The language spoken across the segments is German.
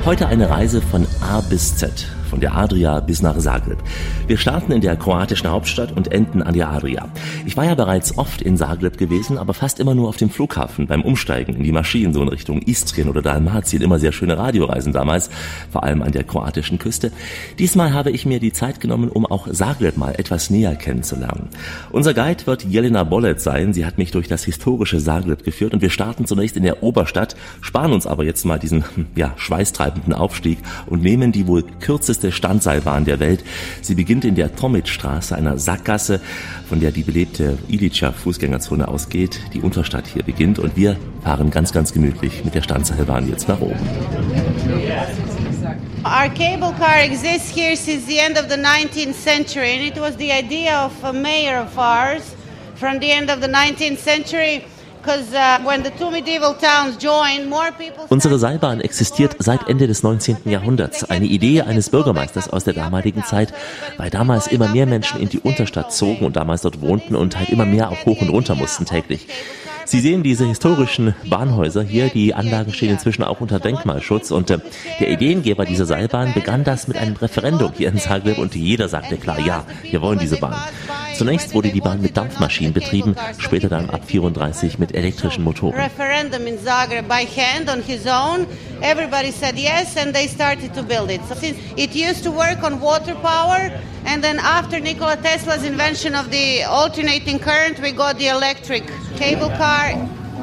Heute eine Reise von A bis Z, von der Adria bis nach Zagreb. Wir starten in der kroatischen Hauptstadt und enden an der Adria. Ich war ja bereits oft in Zagreb gewesen, aber fast immer nur auf dem Flughafen, beim Umsteigen in die Maschinen, so in Richtung Istrien oder Dalmatien. Immer sehr schöne Radioreisen damals, vor allem an der kroatischen Küste. Diesmal habe ich mir die Zeit genommen, um auch Zagreb mal etwas näher kennenzulernen. Unser Guide wird Jelena Bolec sein. Sie hat mich durch das historische Zagreb geführt und wir starten zunächst in der Oberstadt, sparen uns aber jetzt mal diesen schweißtreibenden Aufstieg und nehmen die wohl kürzeste Standseilbahn der Welt. Sie beginnt in der Tomic-Straße, einer Sackgasse, von der die belebte Ilica-Fußgängerzone ausgeht. Die Unterstadt hier beginnt und wir fahren ganz, ganz gemütlich mit der Standseilbahn jetzt nach oben. Our cable car exists here since the end of the 19th century, and it was the idea of a mayor of ours from the end of the 19th century. Unsere Seilbahn existiert seit Ende des 19. Jahrhunderts. Eine Idee eines Bürgermeisters aus der damaligen Zeit, weil damals immer mehr Menschen in die Unterstadt zogen und damals dort wohnten und halt immer mehr auch hoch und runter mussten täglich. Sie sehen diese historischen Bahnhäuser hier, die Anlagen stehen inzwischen auch unter Denkmalschutz und der Ideengeber dieser Seilbahn begann das mit einem Referendum hier in Zagreb und jeder sagte klar, ja, wir wollen diese Bahn. Zunächst wurde die Bahn mit Dampfmaschinen betrieben, später dann ab 34 mit elektrischen Motoren. Referendum in Zagreb by hand on his own. Everybody said yes and they started to build it. So since it used to work on water power and then after Nikola Tesla's invention of the alternating current we got the electric cable car.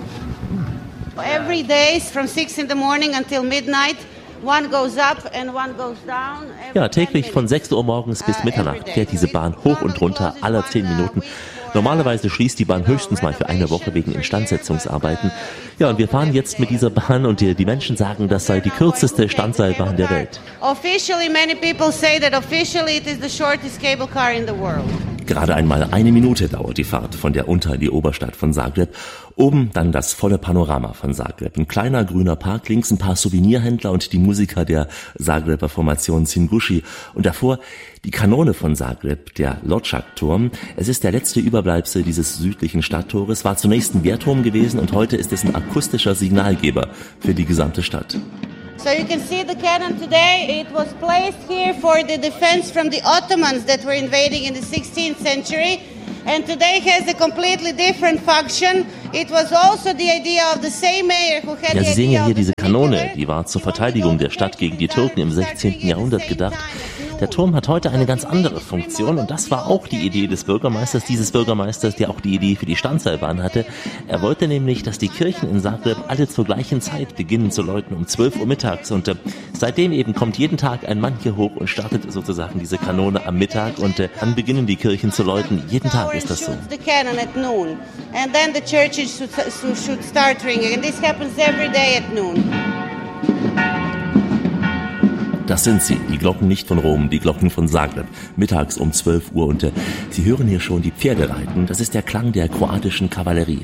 Every day from 6 in the morning until midnight. One goes up and one goes down. Ja, täglich von 6 Uhr morgens bis Mitternacht fährt diese Bahn hoch und runter, alle 10 Minuten. Normalerweise schließt die Bahn höchstens mal für eine Woche wegen Instandsetzungsarbeiten. Ja, und wir fahren jetzt mit dieser Bahn und die Menschen sagen, das sei die kürzeste Standseilbahn der Welt. Officially, many people say that officially it is the shortest cable car in the world. Gerade einmal 1 Minute dauert die Fahrt von der Unter- in die Oberstadt von Zagreb. Oben dann das volle Panorama von Zagreb. Ein kleiner grüner Park, links ein paar Souvenirhändler und die Musiker der Zagreber Formation Singushi. Und davor die Kanone von Zagreb, der Lodžak-Turm. Es ist der letzte Überbleibsel dieses südlichen Stadttores, war zunächst ein Wehrturm gewesen und heute ist es ein akustischer Signalgeber für die gesamte Stadt. So you can see the cannon today. It was placed here for the defense from the Ottomans that were invading in the 16th century. And today has a completely different function. It was also the idea of the same mayor who had the idea. Ja, Sie sehen ja hier diese Kanone, die war zur Verteidigung der Stadt gegen die Türken im 16. Jahrhundert gedacht. Der Turm hat heute eine ganz andere Funktion und das war auch die Idee des Bürgermeisters, dieses Bürgermeisters, der auch die Idee für die Standseilbahn hatte. Er wollte nämlich, dass die Kirchen in Zagreb alle zur gleichen Zeit beginnen zu läuten, um 12 Uhr mittags und seitdem eben kommt jeden Tag ein Mann hier hoch und startet sozusagen diese Kanone am Mittag und dann beginnen die Kirchen zu läuten. Jeden Tag ist das so. The cannon at noon and then the churches should start ringing and this happens every day at noon. Das sind sie, die Glocken nicht von Rom, die Glocken von Zagreb, mittags um 12 Uhr und Sie hören hier schon die Pferde reiten, das ist der Klang der kroatischen Kavallerie.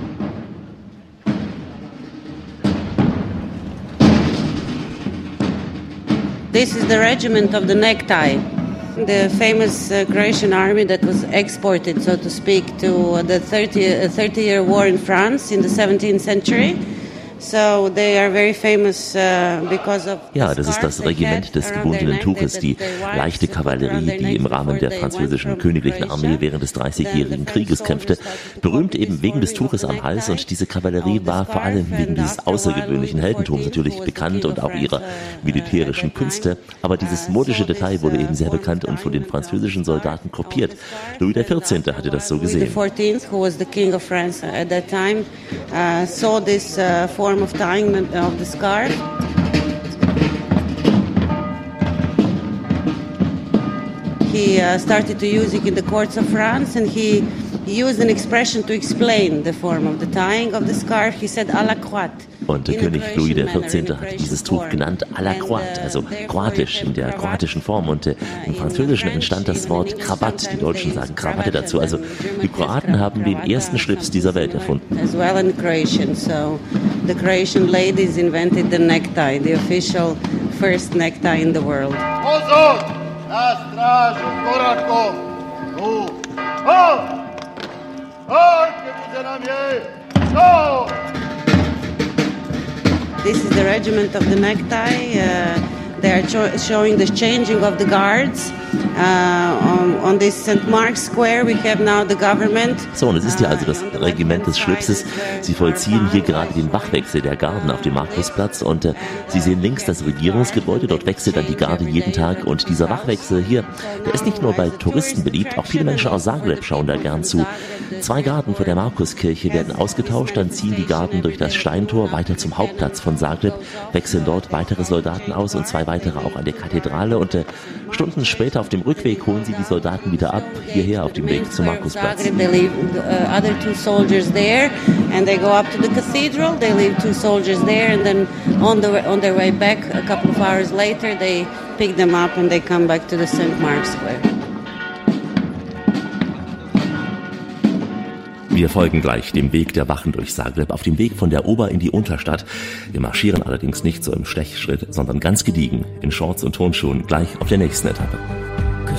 This is the regiment of the necktie, the famous Croatian army that was exported, so to speak, to the 30-year war in France in the 17th century. So they are very famous because of ja, das ist das Regiment des gebundenen Tuches, die leichte Kavallerie, die im Rahmen der französischen königlichen Armee während des 30-jährigen Krieges kämpfte. Berühmt eben wegen des Tuches am Hals und diese Kavallerie war vor allem wegen dieses außergewöhnlichen Heldentums natürlich bekannt und auch ihrer militärischen Künste. Aber dieses modische Detail wurde eben sehr bekannt und von den französischen Soldaten kopiert. Louis XIV. Hatte das so gesehen. Louis XIV, who was the king of France at that time, saw this form of tying of the scarf. He started to use it in the courts of France and he used an expression to explain the form of the tying of the scarf. He said à la croate. Und der König Louis XIV. Hat dieses Tuch genannt à la croate, also kroatisch, in der kroatischen Form. Und im Französischen entstand das Wort Krawatt. Die Deutschen sagen Krawatte dazu. Also die Kroaten haben den ersten Schlips dieser Welt erfunden. As well in Croatian, so the Croatian ladies invented the necktie, the official first necktie in the world. Pozor na stražu korakom. Tu. Oh! Oh, gdzie nam je? Oh! This is the regiment of the necktie. They are showing the changing of the guards. On this St. Mark's Square we have now the government. So, und es ist ja also das Regiment des Schlipses. Sie vollziehen hier gerade den Wachwechsel der Garden auf dem Markusplatz und Sie sehen links das Regierungsgebäude. Dort wechselt dann die Garde jeden Tag und dieser Wachwechsel hier, der ist nicht nur bei Touristen beliebt, auch viele Menschen aus Zagreb schauen da gern zu. 2 Garden vor der Markuskirche werden ausgetauscht, dann ziehen die Garden durch das Steintor weiter zum Hauptplatz von Zagreb, wechseln dort weitere Soldaten aus und 2 weitere auch an der Kathedrale und Stunden später auf dem Rückweg holen sie die Soldaten wieder ab, hierher auf dem Weg zum Markusplatz. They leave other 2 soldiers there and they go up to the cathedral. They leave 2 soldiers there and then on their way back a couple of hours later they pick them up and they come back to the St. Mark's Square. Wir folgen gleich dem Weg der Wachen durch Zagreb, auf dem Weg von der Ober- in die Unterstadt. Wir marschieren allerdings nicht so im Stechschritt, sondern ganz gediegen, in Shorts und Turnschuhen, gleich auf der nächsten Etappe.